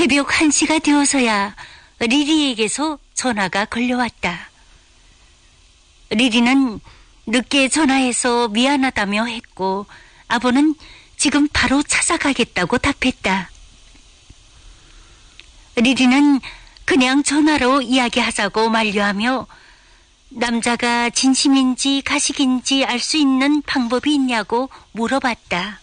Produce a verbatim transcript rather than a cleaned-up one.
새벽 한 시가 되어서야 리리에게서 전화가 걸려왔다. 리리는 늦게 전화해서 미안하다며 했고 아버는 지금 바로 찾아가겠다고 답했다. 리리는 그냥 전화로 이야기하자고 만류하며 남자가 진심인지 가식인지 알 수 있는 방법이 있냐고 물어봤다.